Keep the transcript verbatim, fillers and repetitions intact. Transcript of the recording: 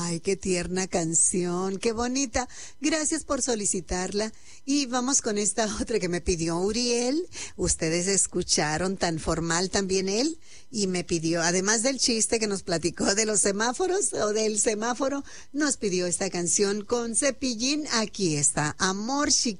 Ay, qué tierna canción, qué bonita. Gracias por solicitarla. Y vamos con esta otra que me pidió Uriel. Ustedes escucharon tan formal también él. Y me pidió, además del chiste que nos platicó de los semáforos o del semáforo, nos pidió esta canción con Cepillín. Aquí está, Amor Chiquito.